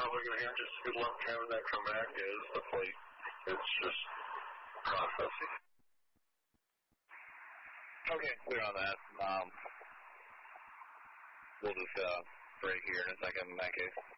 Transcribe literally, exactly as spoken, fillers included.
probably going to have just good luck having that come back is the plate. It's just processing. Okay, clear on that. Um, we'll just uh, break here in a second in that case.